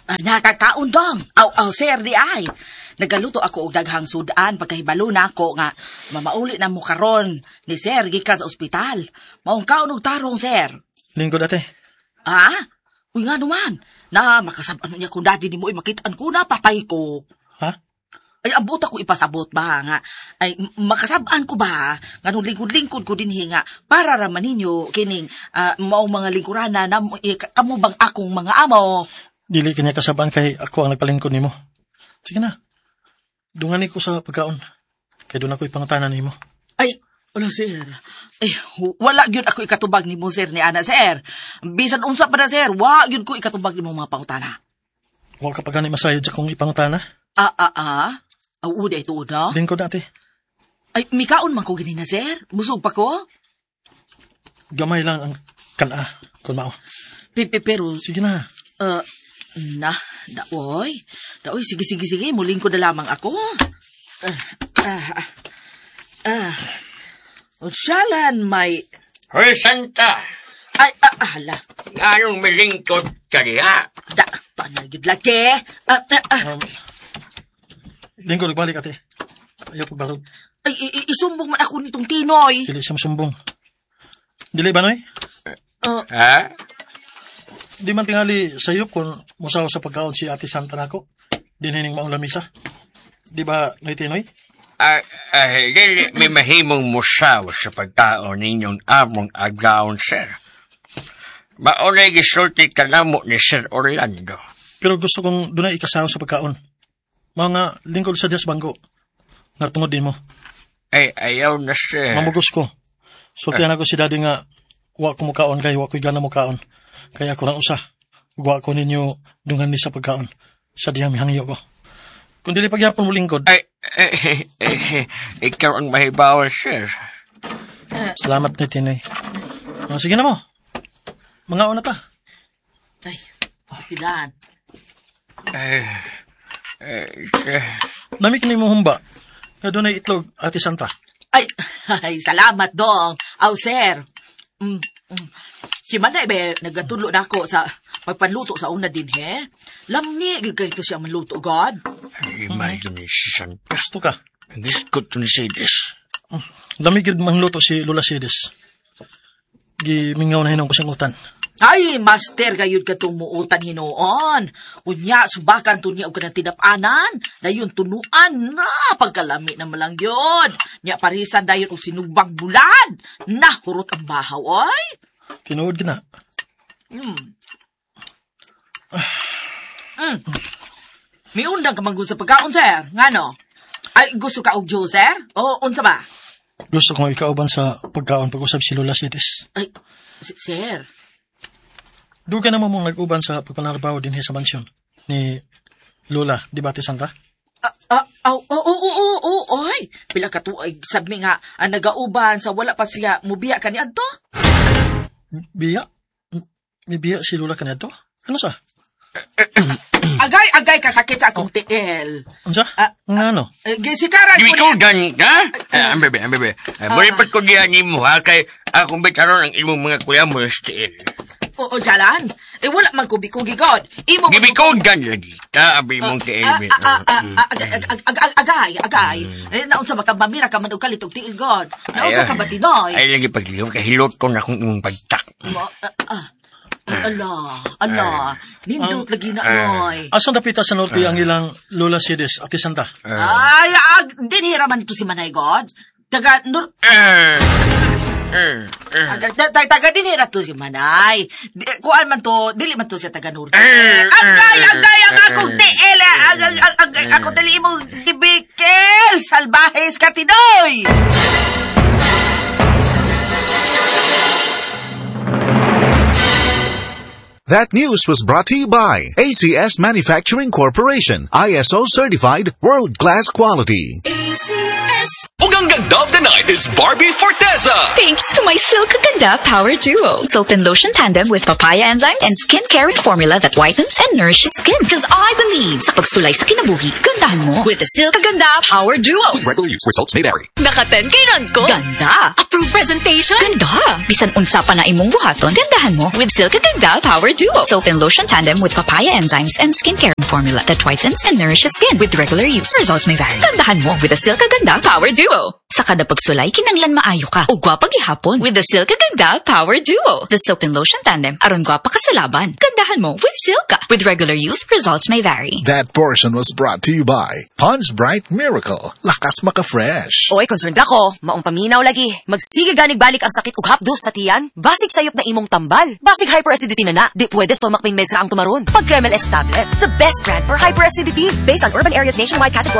Nakakaon dong. Aw, sir, di ay. Nagaluto ako og daghang sudan pagkahibalo na ako nga mamauli na mo karon ni sir gikan sa ospital. Maong kaon og tarong, sir. Lingkod ate. Uy nga naman. Na makasab-ano niya kung dati ni mo makitaan ko na patay ko. Ha? Ay, abot ako ipasabot ba nga. Ay, makasabaan ko ba nga nung lingkod-lingkod ko din hinga para raman ninyo kining maong mga lingkurana na kamo bang akong mga amo. Dili kanya kasabaan kay ako ang nagpalingkod nimo. Sige na. Dungani ko sa pagkaon. Kaya doon ako ipangutanan nimo. Ay, wala, sir. Ay, wala yun ako ikatubag ni mo, sir, ni Ana, sir. Bisan unsa pa na, sir, wala yun ko ikatubag ni mo mga pangutana. Huwag ka pa gani masayad sa kong ipangutana? Uda ito, uda? Lingkod ate. Ay, mikaon man ko ganina, sir. Busog pa ko? Gamay lang ang kana, kung mao. Pero... Sige na. Daoy, sige, muling ko na lamang ako. Utsyalan, may... Hoy, Santa! Ay, hala. Anong malingkod ka niya? Panagid laki. Lingkod, balik ate. Ayaw pagbarog. Ay, isumbong man ako nitong Tinoy. Dili siya masumbong. Dili ba, Noy? Ha? Di man tingali sayop kung musaw sa pagkaon si Ate Santa nako. Dinining maong lamisa. Di ba, Noy Tinoy? Dili may mahimong musaw sa pagkaon ninyong among agaon, sir. Maunay gisulti ka namo ni Sir Orlando. Pero gusto kong doon na ikasaw sa pagkaon. Mga lingkod sa Diyas Bangko. Natungod din mo. Ay, ayaw na, sir. Mamugos ko. Sultihan ako si daddy nga wa ko mukaon kay wa ko'y gana mukaon. Kaya ako nang usa. Wa ko ninyo dungan ni sa pagkaon. Sa diyang mihangyo ko. Kung dili pagyapon mo lingkod. Ay, ikaw ang mahibawan, sir. Salamat na Tinoy. Sige na mo. Mga una ta. Ay, tidan. Nami kini mo humba. Nga doon ay itlog, Ate Santa. Ay, salamat dong. Aw, sir. Si Manay ba, nagatulo na ako sa pagpanluto sa una din, he? Lamni, gagawin siya manluto, God. Ay, mayo ni si Santa. Gusto ka? Gusto to ni Sidis. Lamigid manluto si Lola Sidis. Gimingaw na hinong ko siyang utan. Ay, master, gayud ka tumuutan hinoon. Unya, subakan to niya o ka ng tinapanan. Dayon, tunuan na, pagkalami na malang yun. Niya, parisan dayon o sinugbang bulan. Nahurot ang bahaw, oy. Tinuod ka na. May undang ka man gusto sa pagkaon, sir. Nga no? Ay, gusto ka og Diyos, sir? O, unsa ba? Gusto kong ikauban sa pagkaon pag-usap si Lola Sidis. Ay, sir. Doon ka naman mong nag-uban sa pagpanarbaho din sa mansyon ni Lola, di ba, Ate Santa? Oy. Pila ka to, ay, sabi nga, ang nagauban sa wala pa siya, mubiya ka ni Adto? Biya? May biya si Lola ka niya to? Ano sa? Agay kasakit sa akong tiil. Ano sa? Ano? Gisikaran Di ko ko gani ka? Ang bebe. Muripat ko diyan ni mo, ha? Kay akong bitaron ang imong mga kuya mo stiil. Oo, jalan. Wala man kubi-kugi, God. Gibikogan lagi ka, abi mong tiil. Agay. Naon sa makabamira ka man og kalitog tiil, God. Naon sa kabatinoy. Ay, lagi pagliyom, kahilot ko na kung imong pagtak. Ala, nindot lagi na, Noy. Asan napita sa norte ang ilang Lola Sidis, Ate Santa? Ay, dinihiraman ito si Manay, God. Taga dinira to si Manay. Kuan man to, dili man to siya taga norte. Agay, ang akong tiil. Ako dali mo gibikel. Salbahes ka, Tinoy. That news was brought to you by ACS Manufacturing Corporation, ISO certified world-class quality. ACS. Ang ganda of the night is Barbie Forteza. Thanks to my Silk Ganda Power Duo. Soap and lotion tandem with papaya enzymes and skin-caring formula that whitens and nourishes skin. Because I believe sa pagsulay sa kinabuhi, gandahan mo with the Silk Ganda Power Duo. Regular use results may vary. Naka-10 kainan ko. Ganda. Approved presentation. Ganda. Bisan unsa pa na imong buhaton, gandahan mo with Silk Ganda Power Duo. Soap and lotion tandem with papaya enzymes and skincare formula that whitens and nourishes skin. With regular use, results may vary. Gandahan mo with the Silka Ganda Power Duo. Sa kada pagsulay, kinanglan maayo ka. O gwapa gihapon with the Silka Ganda Power Duo. The soap and lotion tandem, aron gwapa ka sa laban. Gandahan mo with Silka. With regular use, results may vary. That portion was brought to you by Pond's Bright Miracle. Lakas maka-fresh. Oy, concerned ako. Maong paminaw lagi. Magsige ganig balik ang sakit ug hapdos sa tiyan. Basig sayop na imong tambal. Basig hyperacidity na. Di pwede stomach pain meds ra ang tumaron. Pag Kremel S tablet, the best brand for hyperacidity. Based on urban areas nationwide category